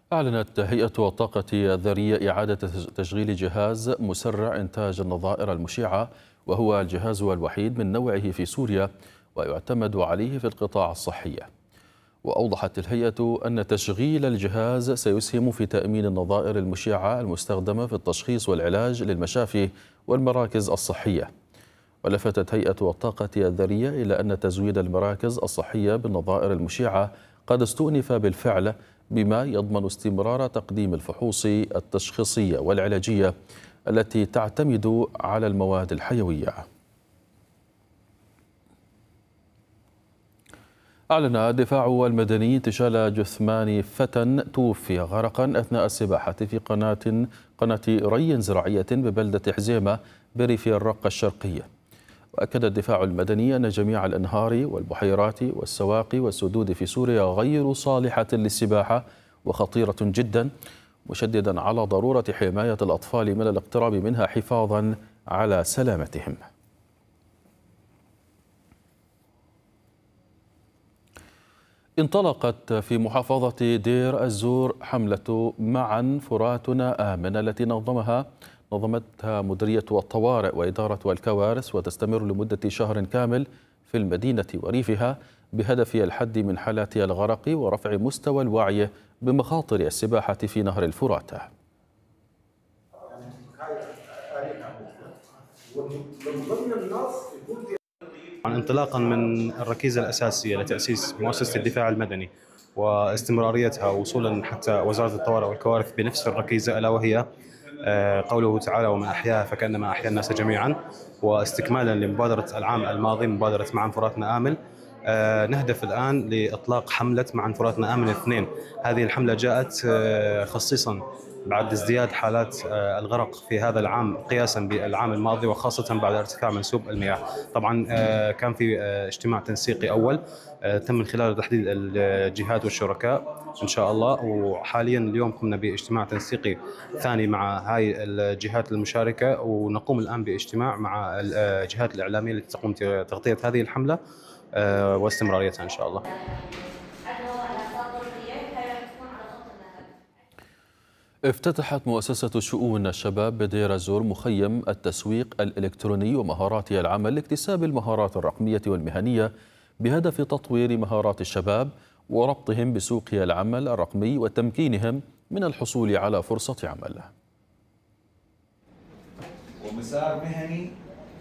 أعلنت هيئة الطاقة الذرية إعادة تشغيل جهاز مسرع إنتاج النظائر المشعة، وهو الجهاز الوحيد من نوعه في سوريا ويعتمد عليه في القطاع الصحي. وأوضحت الهيئة أن تشغيل الجهاز سيسهم في تأمين النظائر المشعة المستخدمة في التشخيص والعلاج للمشافي والمراكز الصحية. ولفتت هيئة الطاقة الذرية إلى أن تزويد المراكز الصحية بالنظائر المشعة قد استؤنف بالفعل، بما يضمن استمرار تقديم الفحوص التشخيصية والعلاجية التي تعتمد على المواد الحيوية. أعلن الدفاع المدني انتشال جثمان فتى توفي غرقا أثناء السباحة في قناة ري زراعية ببلدة حزيمة بريف الرقة الشرقية. وأكد الدفاع المدني أن جميع الأنهار والبحيرات والسواقي والسدود في سوريا غير صالحة للسباحة وخطيرة جدا، مشددا على ضرورة حماية الأطفال من الاقتراب منها حفاظا على سلامتهم. انطلقت في محافظة دير الزور حملة معا فراتنا آمن التي نظمتها مديرية الطوارئ وإدارة الكوارث، وتستمر لمدة شهر كامل في المدينة وريفها بهدف الحد من حالات الغرق ورفع مستوى الوعي بمخاطر السباحة في نهر الفرات. انطلاقا من الركيزة الأساسية لتأسيس مؤسسة الدفاع المدني واستمراريتها وصولا حتى وزارة الطوارئ والكوارث بنفس الركيزة، ألا وهي قوله تعالى: ومن أحياها فكأنما أحيا الناس جميعا. واستكمالا لمبادرة العام الماضي، مبادرة معا فراتنا آمن، نهدف الآن لإطلاق حملة معا فراتنا آمن 2. هذه الحملة جاءت خصيصا بعد ازدياد حالات الغرق في هذا العام قياسا بالعام الماضي، وخاصة بعد ارتفاع منسوب المياه. طبعا كان في اجتماع تنسيقي أول تم من خلاله تحديد الجهات والشركاء إن شاء الله، وحاليا اليوم قمنا باجتماع تنسيقي ثاني مع هاي الجهات المشاركة، ونقوم الآن باجتماع مع الجهات الإعلامية التي تقوم بتغطية هذه الحملة واستمراريتها إن شاء الله. افتتحت مؤسسة شؤون الشباب بدير الزور مخيم التسويق الإلكتروني ومهارات العمل لاكتساب المهارات الرقمية والمهنية بهدف تطوير مهارات الشباب وربطهم بسوق العمل الرقمي وتمكينهم من الحصول على فرصة عمل. ومسار مهني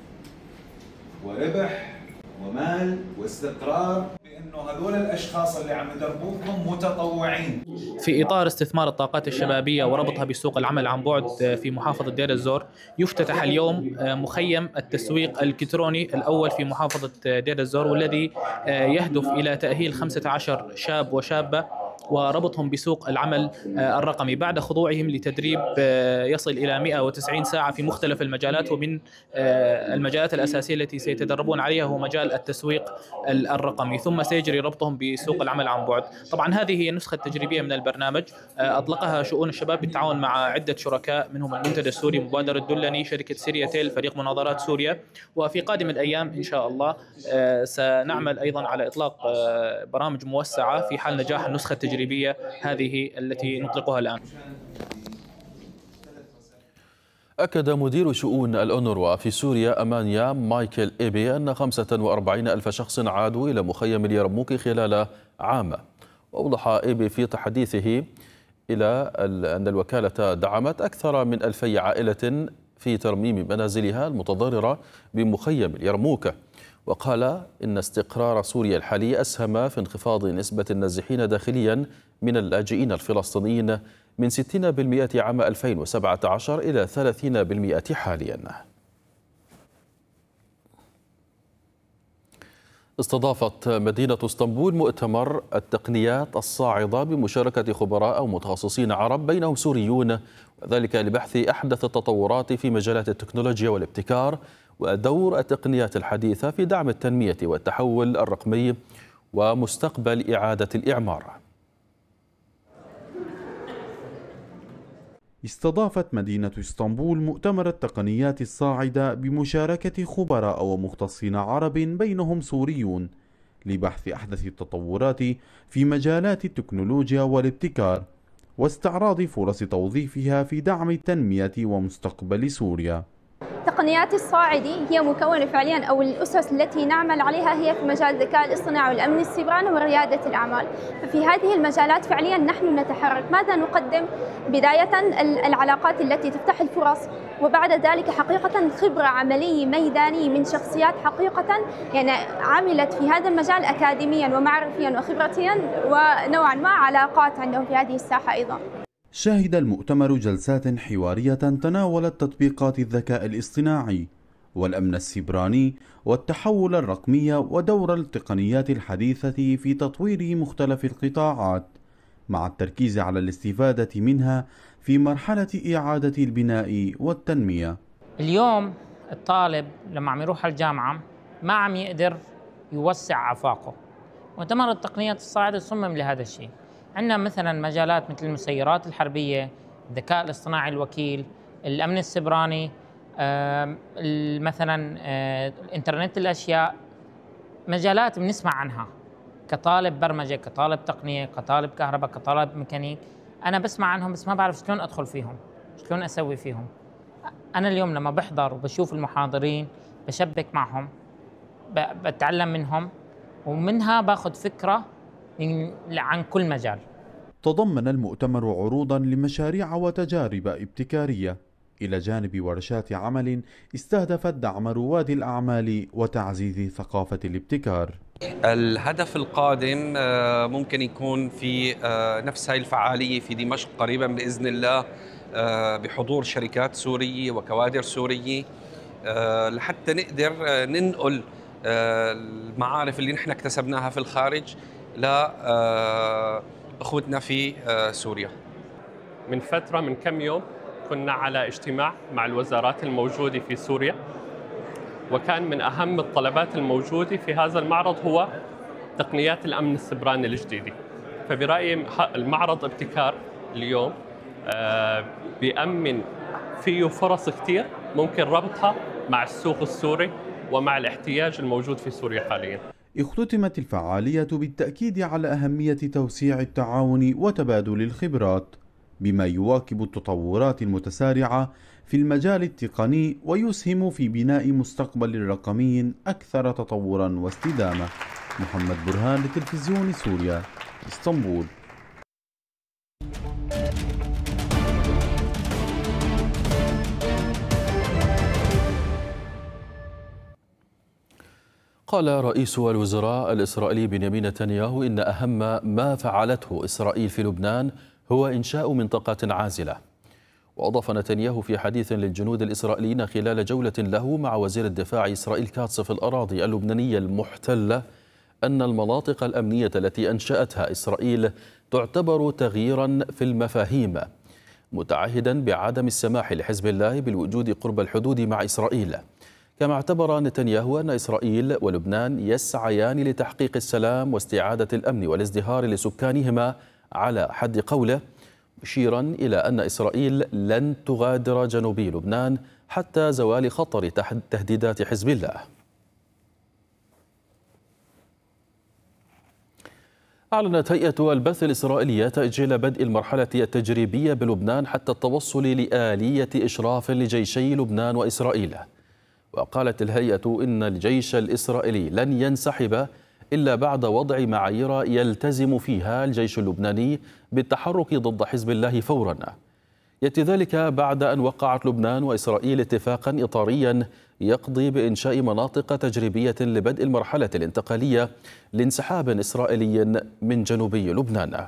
وربح ومال واستقرار، بأنه هذول الأشخاص اللي عم يدربوهم متطوعين. في إطار استثمار الطاقات الشبابية وربطها بسوق العمل عن بعد في محافظة دير الزور، يفتتح اليوم مخيم التسويق الإلكتروني الأول في محافظة دير الزور، والذي يهدف إلى تأهيل 15 شاب وشابة وربطهم بسوق العمل الرقمي بعد خضوعهم لتدريب يصل إلى 190 ساعة في مختلف المجالات. ومن المجالات الأساسية التي سيتدربون عليها هو مجال التسويق الرقمي، ثم سيجري ربطهم بسوق العمل عن بعد. طبعا هذه هي النسخة التجريبية من البرنامج، أطلقها شؤون الشباب بالتعاون مع عدة شركاء، منهم المنتدى السوري، مبادرة دلني، شركة سيرياتيل، فريق مناظرات سوريا. وفي قادم الأيام إن شاء الله سنعمل أيضا على إطلاق برامج موسعة في حال نجاح النسخة التجريبية هذه التي نطلقها الآن. أكد مدير شؤون الأونروا في سوريا أمانيا مايكل إيبي أن 45 ألف شخص عادوا إلى مخيم اليرموك خلال عام. وأوضح إيبي في تحديثه إلى أن الوكالة دعمت أكثر من 2000 عائلة في ترميم منازلها المتضررة بمخيم اليرموك. وقال إن استقرار سوريا الحالي أسهم في انخفاض نسبة النازحين داخليا من اللاجئين الفلسطينيين من 60% عام 2017 إلى 30% حاليا. استضافت مدينة اسطنبول مؤتمر التقنيات الصاعدة بمشاركة خبراء ومتخصصين عرب بينهم سوريون، وذلك لبحث أحدث التطورات في مجالات التكنولوجيا والابتكار ودور التقنيات الحديثة في دعم التنمية والتحول الرقمي ومستقبل إعادة الإعمار. استضافت مدينة اسطنبول مؤتمر التقنيات الصاعدة بمشاركة خبراء ومختصين عرب بينهم سوريون لبحث أحدث التطورات في مجالات التكنولوجيا والابتكار واستعراض فرص توظيفها في دعم التنمية ومستقبل سوريا. تقنيات الصاعدي هي مكونة فعليا أو الأسس التي نعمل عليها هي في مجال الذكاء الاصطناعي والأمن السيبراني وريادة الأعمال. ففي هذه المجالات فعليا نحن نتحرك. ماذا نقدم؟ بداية العلاقات التي تفتح الفرص، وبعد ذلك حقيقة خبرة عملية ميدانية من شخصيات حقيقة يعني عملت في هذا المجال أكاديميا ومعرفيا وخبرتيا، ونوعا ما علاقات عندهم في هذه الساحة أيضا. شهد المؤتمر جلسات حوارية تناولت تطبيقات الذكاء الاصطناعي والأمن السيبراني والتحول الرقمي ودور التقنيات الحديثة في تطوير مختلف القطاعات، مع التركيز على الاستفادة منها في مرحلة إعادة البناء والتنمية. اليوم الطالب لما عم يروح الجامعة ما عم يقدر يوسع آفاقه. مؤتمر التقنيات الصاعدة صمم لهذا الشيء. عندنا مثلا مجالات مثل المسيرات الحربية، الذكاء الاصطناعي الوكيل، الأمن السيبراني، مثلا الإنترنت الأشياء، مجالات بنسمع عنها كطالب برمجة، كطالب تقنية، كطالب كهرباء، كطالب ميكانيك. أنا بسمع عنهم بس ما بعرف شلون أدخل فيهم، شلون أسوي فيهم. أنا اليوم لما بحضر وبشوف المحاضرين بشبك معهم، بتعلم منهم، ومنها باخذ فكرة عن كل مجال. تضمن المؤتمر عروضا لمشاريع وتجارب ابتكارية إلى جانب ورشات عمل استهدفت دعم رواد الأعمال وتعزيز ثقافة الابتكار. الهدف القادم ممكن يكون في نفس هاي الفعالية في دمشق قريبا بإذن الله، بحضور شركات سورية وكوادر سورية، لحتى نقدر ننقل المعارف اللي نحن اكتسبناها في الخارج لأخوتنا في سوريا. من فترة، من كم يوم، كنا على اجتماع مع الوزارات الموجودة في سوريا، وكان من أهم الطلبات الموجودة في هذا المعرض هو تقنيات الأمن السيبراني الجديدة. فبرأيي المعرض ابتكار اليوم بيأمن فيه فرص كتير ممكن ربطها مع السوق السوري ومع الاحتياج الموجود في سوريا حاليا. اختتمت الفعالية بالتأكيد على أهمية توسيع التعاون وتبادل الخبرات، بما يواكب التطورات المتسارعة في المجال التقني ويسهم في بناء مستقبل رقمي أكثر تطورا واستدامة. محمد برهان لتلفزيون سوريا، اسطنبول. قال رئيس الوزراء الإسرائيلي بنيامين نتنياهو إن أهم ما فعلته إسرائيل في لبنان هو إنشاء منطقة عازلة. وأضاف نتنياهو في حديث للجنود الإسرائيليين خلال جولة له مع وزير الدفاع إسرائيل كاتس في الأراضي اللبنانية المحتلة أن المناطق الأمنية التي أنشأتها إسرائيل تعتبر تغييرا في المفاهيم، متعهدا بعدم السماح لحزب الله بالوجود قرب الحدود مع إسرائيل. كما اعتبر نتنياهو أن إسرائيل ولبنان يسعيان لتحقيق السلام واستعادة الأمن والازدهار لسكانهما على حد قوله، مشيرا إلى أن إسرائيل لن تغادر جنوبي لبنان حتى زوال خطر تهديدات حزب الله. أعلنت هيئة البث الإسرائيلية تأجيل بدء المرحلة التجريبية بلبنان حتى التوصل لآلية إشراف لجيشي لبنان وإسرائيل. وقالت الهيئة إن الجيش الإسرائيلي لن ينسحب إلا بعد وضع معايير يلتزم فيها الجيش اللبناني بالتحرك ضد حزب الله فورا. يأتي ذلك بعد أن وقعت لبنان وإسرائيل اتفاقا إطاريا يقضي بإنشاء مناطق تجريبية لبدء المرحلة الانتقالية لانسحاب إسرائيلي من جنوبي لبنان.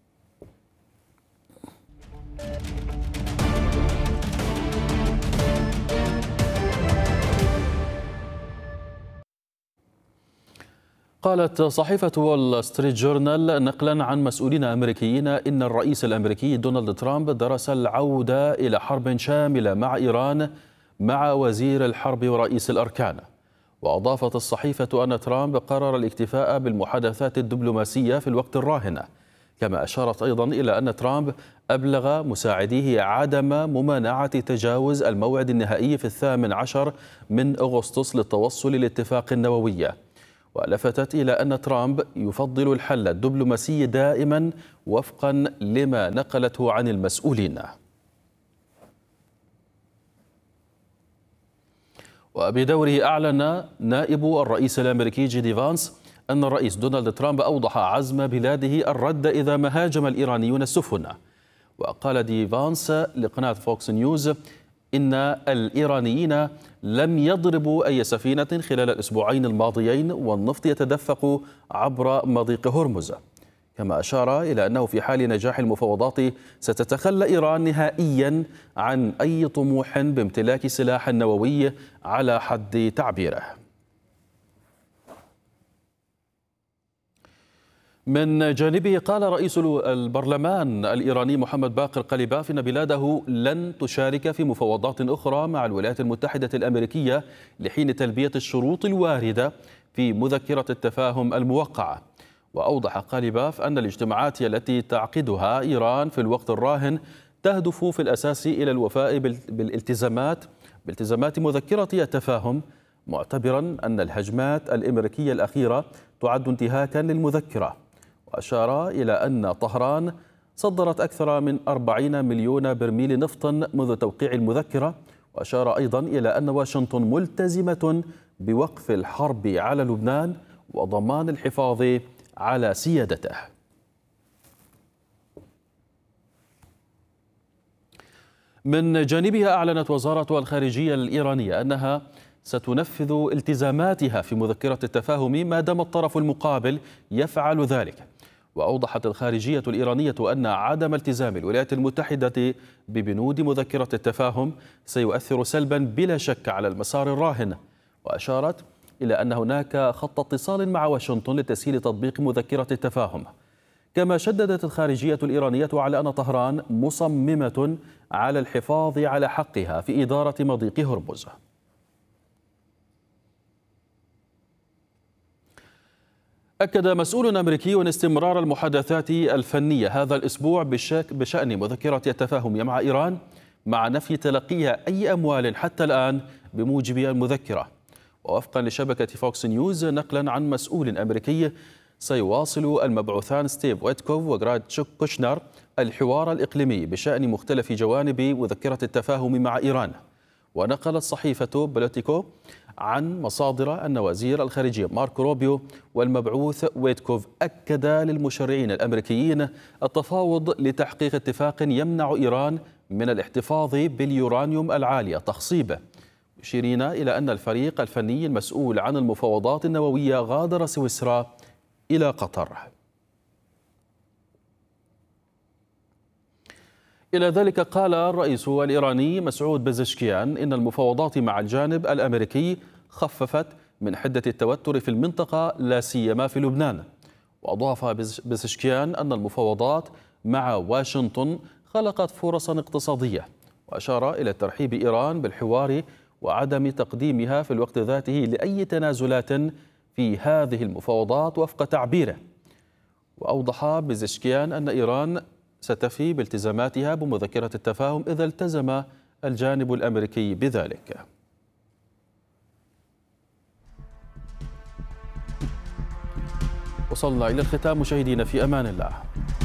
قالت صحيفة وول ستريت جورنال نقلا عن مسؤولين أمريكيين إن الرئيس الأمريكي دونالد ترامب درس العودة إلى حرب شاملة مع إيران مع وزير الحرب ورئيس الأركان. وأضافت الصحيفة أن ترامب قرر الاكتفاء بالمحادثات الدبلوماسية في الوقت الراهن. كما أشارت أيضا إلى أن ترامب أبلغ مساعديه عدم ممانعة تجاوز الموعد النهائي في 18 من أغسطس للتوصل لاتفاق النووي. ولفتت إلى أن ترامب يفضل الحل الدبلوماسي دائما وفقا لما نقلته عن المسؤولين. وبدوره أعلن نائب الرئيس الأمريكي جي دي فانس أن الرئيس دونالد ترامب أوضح عزم بلاده الرد إذا ما هاجم الإيرانيون السفن. وقال دي فانس لقناة فوكس نيوز إن الإيرانيين لم يضربوا أي سفينة خلال الأسبوعين الماضيين والنفط يتدفق عبر مضيق هرمز. كما أشار إلى أنه في حال نجاح المفاوضات ستتخلى إيران نهائيا عن أي طموح بامتلاك سلاح نووي على حد تعبيره. من جانبه قال رئيس البرلمان الإيراني محمد باقر قليباف إن بلاده لن تشارك في مفاوضات أخرى مع الولايات المتحدة الأمريكية لحين تلبية الشروط الواردة في مذكرة التفاهم الموقعة. وأوضح قليباف أن الاجتماعات التي تعقدها إيران في الوقت الراهن تهدف في الأساس إلى الوفاء بالتزامات مذكرة التفاهم، معتبرا أن الهجمات الأمريكية الأخيرة تعد انتهاكا للمذكرة. وأشار إلى أن طهران صدرت أكثر من 40 مليون برميل نفط منذ توقيع المذكرة. وأشار أيضا إلى أن واشنطن ملتزمة بوقف الحرب على لبنان وضمان الحفاظ على سيادته. من جانبها أعلنت وزارة الخارجية الإيرانية أنها ستنفذ التزاماتها في مذكرة التفاهم ما دام الطرف المقابل يفعل ذلك. وأوضحت الخارجية الإيرانية أن عدم التزام الولايات المتحدة ببنود مذكرة التفاهم سيؤثر سلبا بلا شك على المسار الراهن. وأشارت إلى أن هناك خط اتصال مع واشنطن لتسهيل تطبيق مذكرة التفاهم. كما شددت الخارجية الإيرانية على أن طهران مصممة على الحفاظ على حقها في إدارة مضيق هرمز. أكد مسؤول أمريكي استمرار المحادثات الفنية هذا الأسبوع بشأن مذكرة التفاهم مع إيران، مع نفي تلقيها أي أموال حتى الآن بموجب المذكرة. ووفقا لشبكة فوكس نيوز نقلا عن مسؤول أمريكي، سيواصل المبعوثان ستيف ويتكوف وجراد كوشنر الحوار الإقليمي بشأن مختلف جوانب مذكرة التفاهم مع إيران. ونقلت صحيفة بوليتيكو عن مصادر أن وزير الخارجية ماركو روبيو والمبعوث ويتكوف أكدا للمشرعين الأمريكيين التفاوض لتحقيق اتفاق يمنع إيران من الاحتفاظ باليورانيوم العالي التخصيب، مشيرين إلى أن الفريق الفني المسؤول عن المفاوضات النووية غادر سويسرا إلى قطر. إلى ذلك قال الرئيس الإيراني مسعود بزشكيان إن المفاوضات مع الجانب الأمريكي خففت من حدة التوتر في المنطقة لا سيما في لبنان. وأضاف بزشكيان أن المفاوضات مع واشنطن خلقت فرصا اقتصادية، وأشار إلى ترحيب إيران بالحوار وعدم تقديمها في الوقت ذاته لأي تنازلات في هذه المفاوضات وفق تعبيره. وأوضح بزشكيان أن إيران ستفي بالتزاماتها بمذكرة التفاهم إذا التزم الجانب الأمريكي بذلك. وصلنا إلى الختام مشاهدينا، في أمان الله.